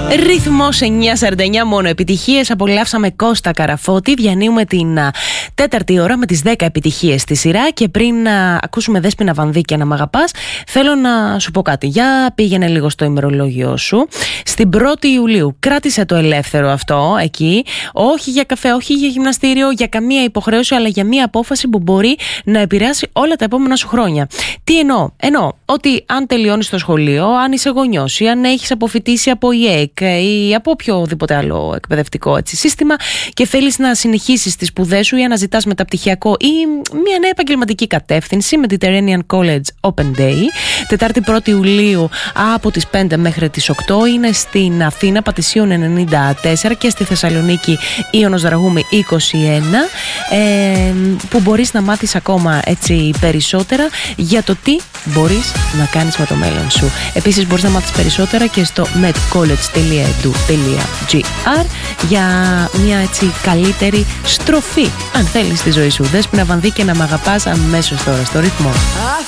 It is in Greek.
Ρυθμός 949, μόνο επιτυχίες. Απολαύσαμε Κώστα Καραφώτη. Διανύουμε την τέταρτη ώρα με τις 10 επιτυχίες στη σειρά. Και πριν ακούσουμε Δέσποινα Βανδύ και να μ' αγαπάς, θέλω να σου πω κάτι. Για πήγαινε λίγο στο ημερολόγιο σου. Στην 1η Ιουλίου κράτησε το ελεύθερο αυτό εκεί. Όχι για καφέ, όχι για γυμναστήριο, για καμία υποχρέωση, αλλά για μια απόφαση που μπορεί να επηρεάσει όλα τα επόμενα σου χρόνια. Τι εννοώ? Εννοώ ότι αν τελειώνεις το σχολείο, αν είσαι γονιός ή αν έχεις αποφοιτήσει από ΙΕΚ ή από οποιοδήποτε άλλο εκπαιδευτικό σύστημα και θέλεις να συνεχίσεις τις σπουδές σου ή αναζητάς μεταπτυχιακό ή μια νέα επαγγελματική κατεύθυνση, Mediterranean College Open Day, Τετάρτη 1η Ιουλίου από τις 5 μέχρι τις 8, είναι στην Αθήνα Πατησίων 94 και στη Θεσσαλονίκη Ίωνος Δραγούμη 21, που μπορείς να μάθεις ακόμα έτσι περισσότερα για το τι μπορείς να κάνεις με το μέλλον σου. Επίσης μπορείς να μάθεις περισσότερα και στο medcollege.edu.gr για μια έτσι καλύτερη στροφή, αν θέλεις, στη ζωή σου. Δέσποινα Βανδύ και να μ' αγαπάς, αμέσως τώρα στο ρυθμό.